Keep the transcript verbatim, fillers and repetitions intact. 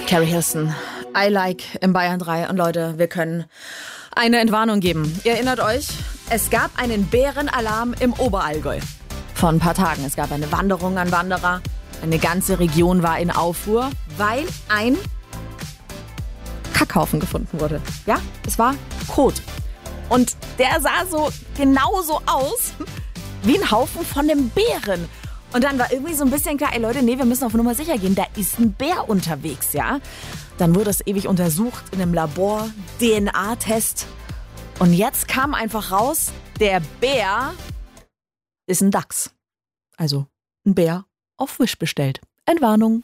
Carrie Hilson, I Like im Bayern drei. Und Leute, wir können eine Entwarnung geben. Ihr erinnert euch, es gab einen Bärenalarm im Oberallgäu. Vor ein paar Tagen. Es gab eine Wanderung an Wanderer. Eine ganze Region war in Aufruhr, weil ein Kackhaufen gefunden wurde. Ja, es war Kot. Und der sah so genauso aus wie ein Haufen von einem Bären. Und dann war irgendwie so ein bisschen klar, ey Leute, nee, wir müssen auf Nummer sicher gehen, da ist ein Bär unterwegs, ja. Dann wurde es ewig untersucht in einem Labor, D N A-Test. Und jetzt kam einfach raus, der Bär ist ein Dachs. Also ein Bär auf Wish bestellt. Entwarnung.